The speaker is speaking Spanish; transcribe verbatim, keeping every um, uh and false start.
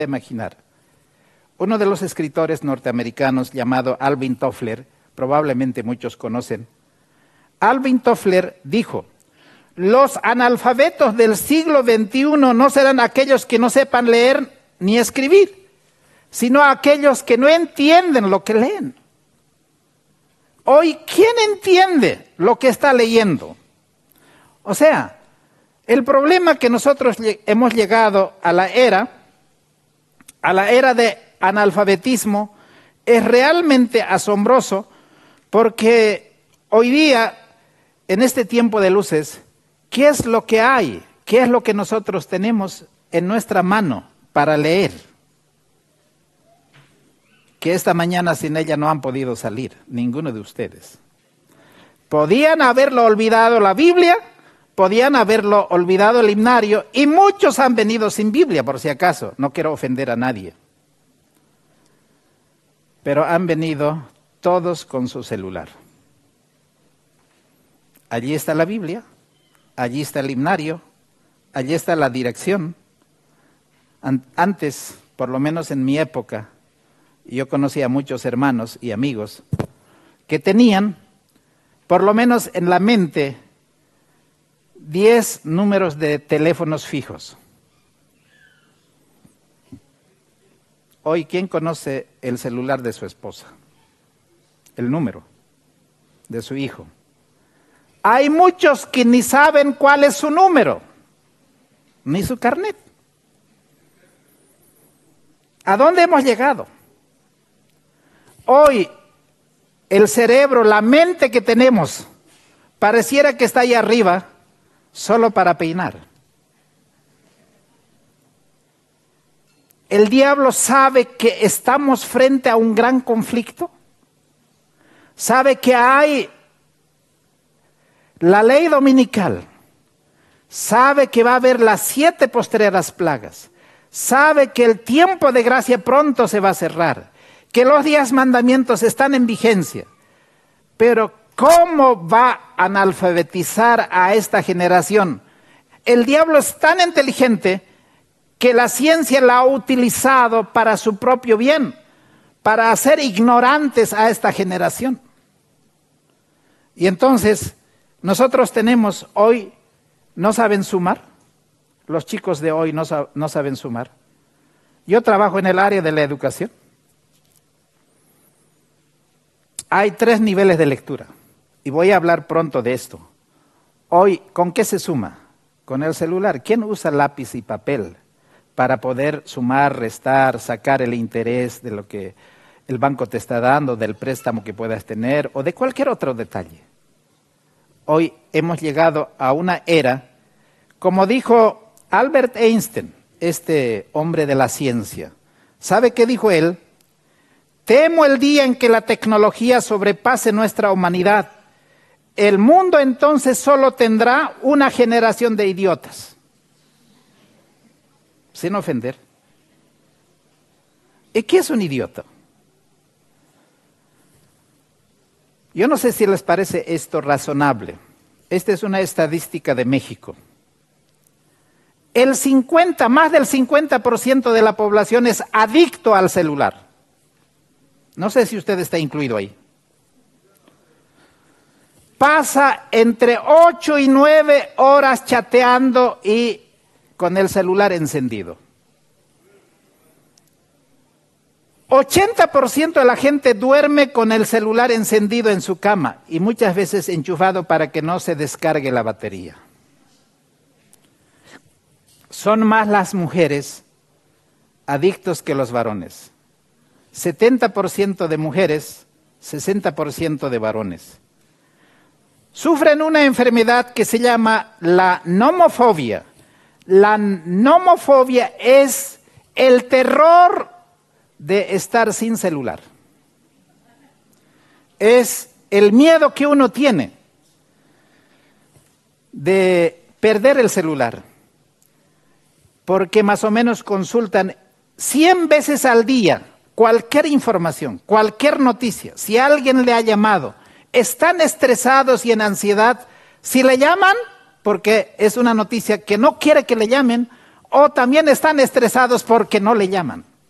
imaginar. Uno de los escritores norteamericanos llamado Alvin Toffler, probablemente muchos conocen, Alvin Toffler dijo: los analfabetos del siglo veintiuno no serán aquellos que no sepan leer ni escribir, sino aquellos que no entienden lo que leen. Hoy, ¿quién entiende lo que está leyendo? O sea, el problema que nosotros hemos llegado a la era, a la era de analfabetismo, es realmente asombroso, porque hoy día, en este tiempo de luces, ¿qué es lo que hay? ¿Qué es lo que nosotros tenemos en nuestra mano para leer? Que esta mañana sin ella no han podido salir, ninguno de ustedes. Podían haberlo olvidado la Biblia, podían haberlo olvidado el himnario, y muchos han venido sin Biblia, por si acaso, no quiero ofender a nadie. Pero han venido todos con su celular. Allí está la Biblia, allí está el himnario, allí está la dirección. Antes, por lo menos en mi época, yo conocí a muchos hermanos y amigos que tenían, por lo menos en la mente, diez números de teléfonos fijos. Hoy, ¿quién conoce el celular de su esposa? El número de su hijo. Hay muchos que ni saben cuál es su número, ni su carnet. ¿A dónde hemos llegado? Hoy, el cerebro, la mente que tenemos, pareciera que está ahí arriba, solo para peinar. ¿El diablo sabe que estamos frente a un gran conflicto? ¿Sabe que hay la ley dominical? ¿Sabe que va a haber las siete postreras plagas? ¿Sabe que el tiempo de gracia pronto se va a cerrar? Que los diez mandamientos están en vigencia. Pero ¿cómo va a analfabetizar a esta generación? El diablo es tan inteligente que la ciencia la ha utilizado para su propio bien, para hacer ignorantes a esta generación. Y entonces, nosotros tenemos hoy, ¿no saben sumar? Los chicos de hoy no, no saben sumar. Yo trabajo en el área de la educación. Hay tres niveles de lectura, y voy a hablar pronto de esto. Hoy, ¿con qué se suma? Con el celular. ¿Quién usa lápiz y papel para poder sumar, restar, sacar el interés de lo que el banco te está dando, del préstamo que puedas tener o de cualquier otro detalle? Hoy hemos llegado a una era, como dijo Albert Einstein, este hombre de la ciencia. ¿Sabe qué dijo él? Temo el día en que la tecnología sobrepase nuestra humanidad. El mundo entonces solo tendrá una generación de idiotas. Sin ofender. ¿Y qué es un idiota? Yo no sé si les parece esto razonable. Esta es una estadística de México. El cincuenta, más del cincuenta por ciento de la población es adicto al celular. No sé si usted está incluido ahí. Pasa entre ocho y nueve horas chateando y con el celular encendido. ochenta por ciento de la gente duerme con el celular encendido en su cama y muchas veces enchufado para que no se descargue la batería. Son más las mujeres adictos que los varones. setenta por ciento de mujeres, sesenta por ciento de varones. Sufren una enfermedad que se llama la nomofobia. La nomofobia es el terror de estar sin celular. Es el miedo que uno tiene de perder el celular, porque más o menos consultan cien veces al día cualquier información, cualquier noticia. Si alguien le ha llamado, están estresados y en ansiedad. Si le llaman, porque es una noticia que no quiere que le llamen, o también están estresados porque no le llaman.